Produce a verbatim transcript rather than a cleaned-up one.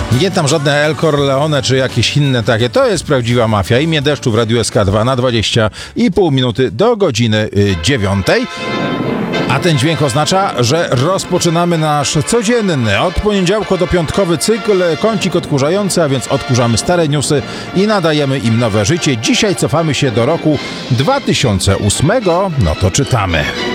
Nie tam żadne El Corleone czy jakieś inne takie. To jest prawdziwa mafia. Imię deszczu w Radiu S K dwa na dwadzieścia i pół minuty do godziny dziewiątej. A ten dźwięk oznacza, że rozpoczynamy nasz codzienny, od poniedziałku do piątkowy cykl kącik odkurzający, a więc odkurzamy stare newsy i nadajemy im nowe życie. Dzisiaj cofamy się do roku dwa tysiące ósmego. No to czytamy.